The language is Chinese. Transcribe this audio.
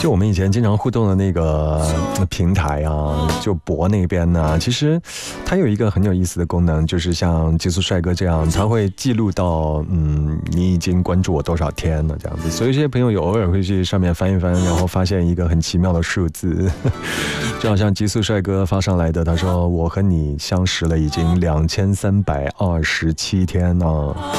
就我们以前经常互动的那个平台啊，就博那边呢，其实它有一个很有意思的功能，就是像极速帅哥这样，他会记录到你已经关注我多少天了这样子，所以这些朋友有偶尔会去上面翻一翻，然后发现一个很奇妙的数字，就好像极速帅哥发上来的，他说我和你相识了已经2327天了。